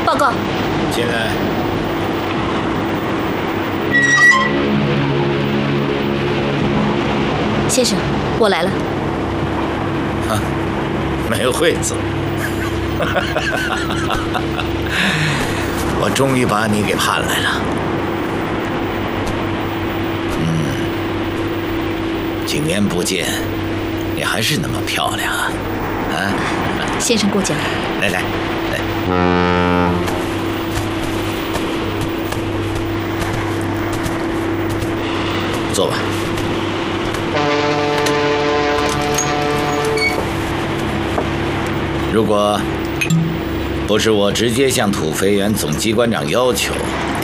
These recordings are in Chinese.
报告。 进来。 先生，我来了。 啊，梅惠子，我终于把你给盼来了。几年不见，你还是那么漂亮啊！啊， 先生过奖。 来来来，坐吧。如果不是我直接向土肥原总机关长要求，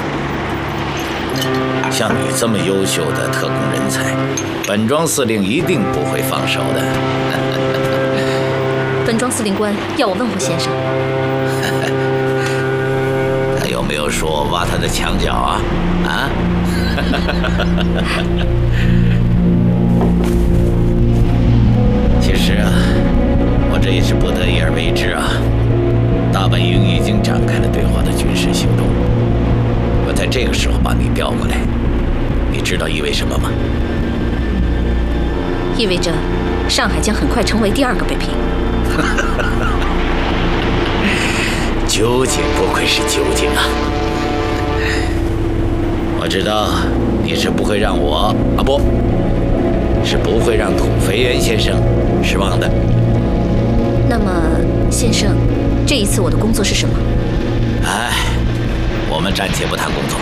像你这么优秀的特工人才，本庄司令一定不会放手的。 本庄司令官要我问候先生。 他有没有说挖他的墙角啊？啊？其实啊，我这也是不得已而为之啊。大本营已经展开了对华的军事行动，我在这个时候把你调过来，你知道意味什么吗？ 意味着上海将很快成为第2个北平。 究竟不愧是究竟啊！我知道你是不会让我不是不会让土肥原先生失望的。 那么，先生，这一次我的工作是什么？ 哎，我们暂且不谈工作。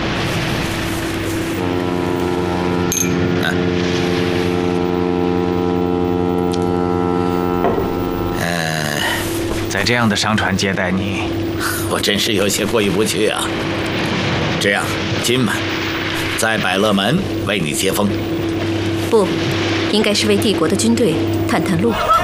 在这样的商船接待你， 我真是有些过意不去啊。这样，今晚在百乐门为你接风。 不，应该是为帝国的军队探探路。